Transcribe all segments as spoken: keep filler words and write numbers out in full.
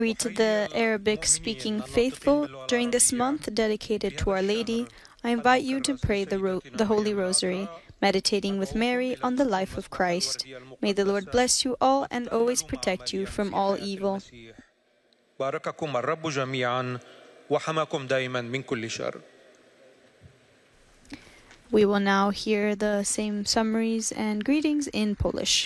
Greet the Arabic-speaking faithful during this month dedicated to Our Lady. I invite you to pray the, ro the Holy Rosary, meditating with Mary on the life of Christ. May the Lord bless you all and always protect you from all evil. بارككم الرب جميعا وحماكم دائما من كل شر. We will now hear the same summaries and greetings in Polish.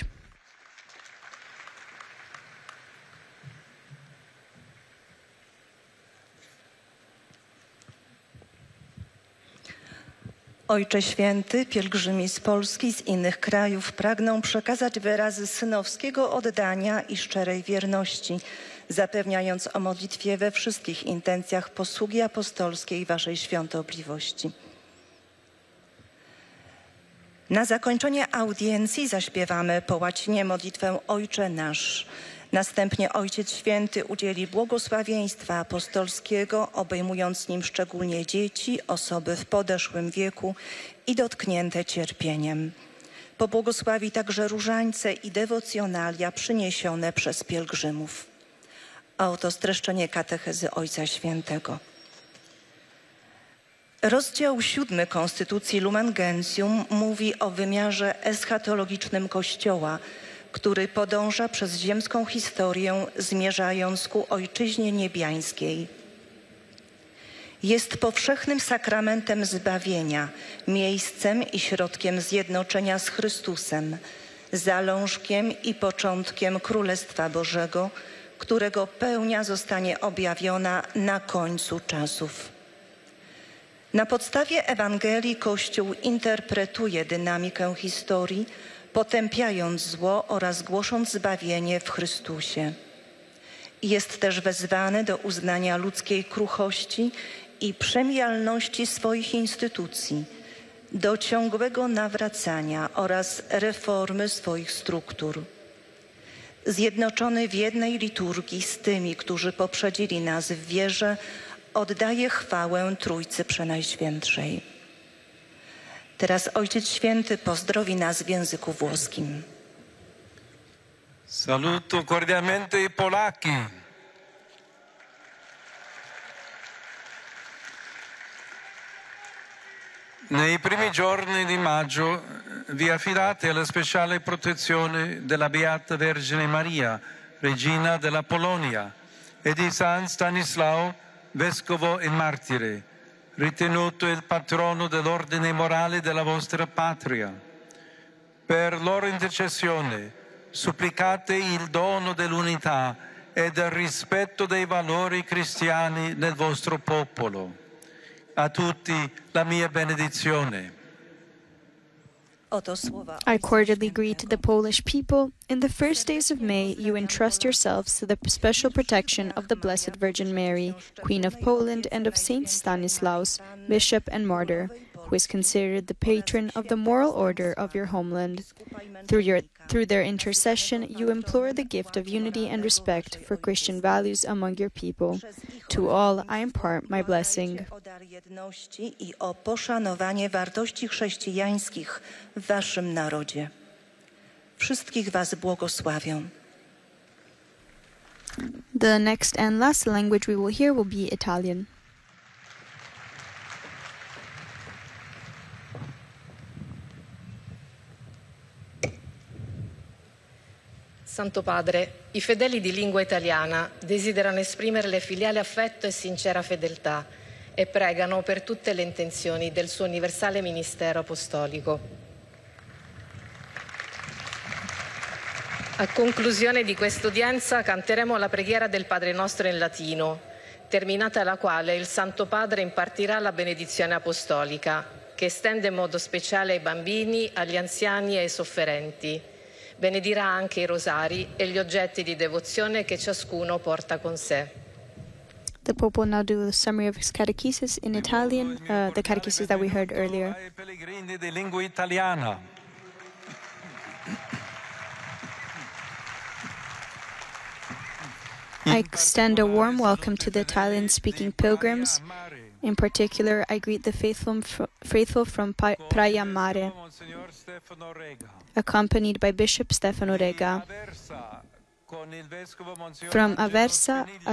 Ojcze Święty, pielgrzymi z Polski, z innych krajów pragną przekazać wyrazy synowskiego oddania i szczerej wierności, zapewniając o modlitwie we wszystkich intencjach posługi apostolskiej Waszej świątobliwości. Na zakończenie audiencji zaśpiewamy po łacinie modlitwę Ojcze Nasz. Następnie Ojciec Święty udzieli błogosławieństwa apostolskiego, obejmując nim szczególnie dzieci, osoby w podeszłym wieku i dotknięte cierpieniem. Pobłogosławi także różańce i dewocjonalia przyniesione przez pielgrzymów. A oto streszczenie katechezy Ojca Świętego. Rozdział siódmy Konstytucji Lumen Gentium mówi o wymiarze eschatologicznym Kościoła, który podąża przez ziemską historię, zmierzając ku Ojczyźnie niebiańskiej. Jest powszechnym sakramentem zbawienia, miejscem i środkiem zjednoczenia z Chrystusem, zalążkiem i początkiem Królestwa Bożego, którego pełnia zostanie objawiona na końcu czasów. Na podstawie Ewangelii Kościół interpretuje dynamikę historii, potępiając zło oraz głosząc zbawienie w Chrystusie. Jest też wezwany do uznania ludzkiej kruchości i przemijalności swoich instytucji, do ciągłego nawracania oraz reformy swoich struktur. Zjednoczony w jednej liturgii z tymi, którzy poprzedzili nas w wierze, oddaje chwałę Trójcy Przenajświętszej. Teraz Ojciec Święty pozdrowi nas w języku włoskim. Saluto cordialmente i Polacchi. Nei primi giorni di maggio vi affidate alla speciale protezione della Beata Vergine Maria, Regina della Polonia, e di San Stanislao, Vescovo e Martire, ritenuto il patrono dell'ordine morale della vostra patria. Per loro intercessione supplicate il dono dell'unità e del rispetto dei valori cristiani nel vostro popolo. A tutti la mia benedizione. I cordially greet the Polish people. In the first days of May, you entrust yourselves to the special protection of the Blessed Virgin Mary, Queen of Poland, and of Saint Stanislaus, Bishop and Martyr, who is considered the patron of the moral order of your homeland. Through, your, through their intercession, you implore the gift of unity and respect for Christian values among your people. To all, I impart my blessing. I o poszanowanie wartości chrześcijańskich w waszym narodzie. Wszystkich was błogosławię. The next and last language we will hear will be Italian. Santo Padre, i fedeli di lingua italiana desiderano esprimere filiale affetto e sincera fedeltà e pregano per tutte le intenzioni del suo universale ministero apostolico. A conclusione di quest'udienza canteremo la preghiera del Padre Nostro in latino, terminata la quale il Santo Padre impartirà la benedizione apostolica, che estende in modo speciale ai bambini, agli anziani e ai sofferenti. Benedirà anche i rosari e gli oggetti di devozione che ciascuno porta con sé. The Pope will now do a summary of his catechesis in Italian, uh, the catechesis that we heard earlier. Ai pellegrini di lingua italiana. I extend a warm welcome to the Italian-speaking pilgrims. In particular, I greet the faithful, faithful from Praia Mare, accompanied by Bishop Stefano Rega. From Aversa,